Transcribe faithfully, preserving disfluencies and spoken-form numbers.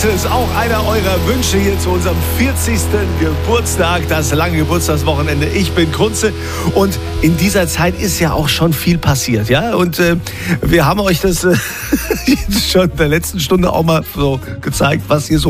Heute ist auch einer eurer Wünsche hier zu unserem vierzigsten Geburtstag, das lange Geburtstagswochenende. Ich bin Kunze und in dieser Zeit ist ja auch schon viel passiert, ja. Und äh, wir haben euch das äh, schon in der letzten Stunde auch mal so gezeigt, was hier so